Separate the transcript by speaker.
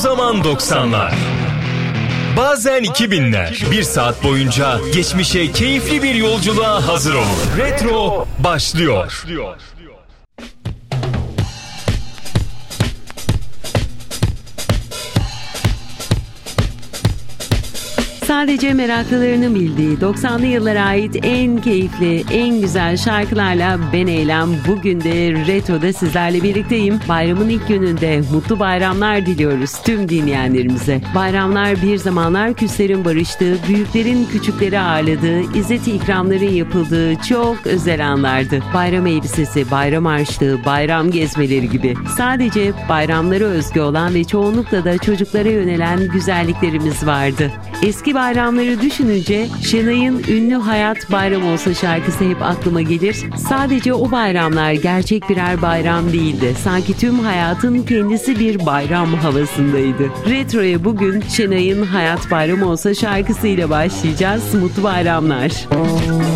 Speaker 1: zaman 90'lar. Bazen 2000'ler. Bir saat boyunca geçmişe keyifli bir yolculuğa hazır olun. Retro başlıyor.
Speaker 2: Sadece meraklılarının bildiği 90'lı yıllara ait en keyifli, en güzel şarkılarla ben Eylem bugün de Retro'da sizlerle birlikteyim. Bayramın ilk gününde mutlu bayramlar diliyoruz tüm dinleyenlerimize. Bayramlar bir zamanlar küslerin barıştığı, büyüklerin küçükleri ağırladığı, izzet-i ikramların yapıldığı çok özel anlardı. Bayram elbisesi, bayram harçlığı, bayram gezmeleri gibi. Sadece bayramlara özgü olan ve çoğunlukla da çocuklara yönelen güzelliklerimiz vardı. Eski bayramları düşününce Şenay'ın ünlü Hayat Bayram Olsa şarkısı hep aklıma gelir. Sadece o bayramlar gerçek birer bayram değildi. Sanki tüm hayatın kendisi bir bayram havasındaydı. Retro'ya bugün Şenay'ın Hayat Bayram Olsa şarkısıyla başlayacağız. Mutlu bayramlar.